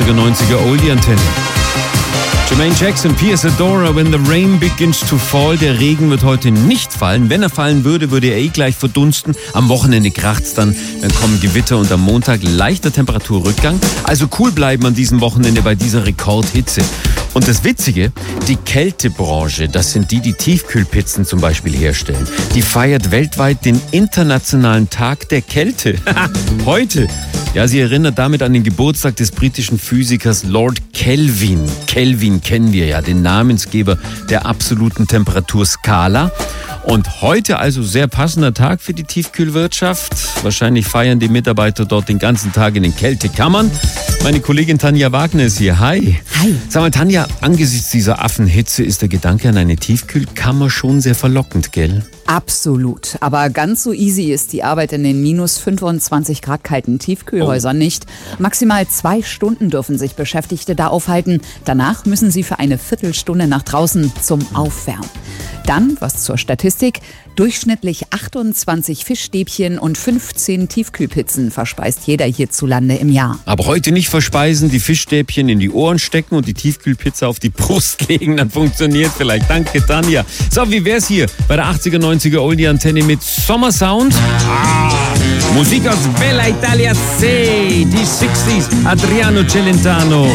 80er, 90er Oldie-Antenne. Jermaine Jackson, Pia Zadora, When the Rain Begins to Fall. Der Regen wird heute nicht fallen. Wenn er fallen würde, würde er gleich verdunsten. Am Wochenende kracht's dann kommen Gewitter und am Montag leichter Temperaturrückgang. Also cool bleiben an diesem Wochenende bei dieser Rekordhitze. Und das Witzige, die Kältebranche, das sind die Tiefkühlpizzen zum Beispiel herstellen, die feiert weltweit den Internationalen Tag der Kälte. Heute. Ja, sie erinnert damit an den Geburtstag des britischen Physikers Lord Kelvin. Kelvin kennen wir ja, den Namensgeber der absoluten Temperaturskala. Und heute also sehr passender Tag für die Tiefkühlwirtschaft. Wahrscheinlich feiern die Mitarbeiter dort den ganzen Tag in den Kältekammern. Meine Kollegin Tanja Wagner ist hier. Hi. Hi. Sag mal, Tanja, angesichts dieser Affenhitze ist der Gedanke an eine Tiefkühlkammer schon sehr verlockend, gell? Absolut. Aber ganz so easy ist die Arbeit in den minus 25 Grad kalten Tiefkühlhäusern nicht. Maximal 2 Stunden dürfen sich Beschäftigte da aufhalten. Danach müssen sie für eine Viertelstunde nach draußen zum Aufwärmen. Dann, was zur Statistik, durchschnittlich 28 Fischstäbchen und 15 Tiefkühlpizzen verspeist jeder hierzulande im Jahr. Aber heute nicht verspeisen, die Fischstäbchen in die Ohren stecken und die Tiefkühlpizza auf die Brust legen, dann funktioniert vielleicht. Danke, Tanja. So, wie wär's hier bei der 80er, 90er Oldie-Antenne mit Sommersound? Musik aus Bella Italia C, die 60s, Adriano Celentano.